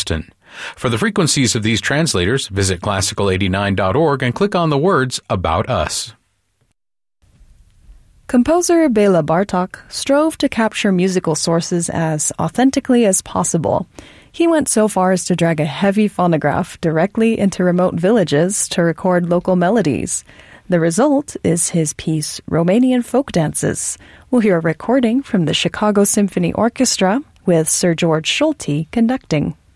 Boston. For the frequencies of these translators, visit classical89.org and click on the words About Us. Composer Bela Bartok strove to capture musical sources as authentically as possible. He went so far as to drag a heavy phonograph directly into remote villages to record local melodies. The result is his piece, Romanian Folk Dances. We'll hear a recording from the Chicago Symphony Orchestra with Sir George Solti conducting.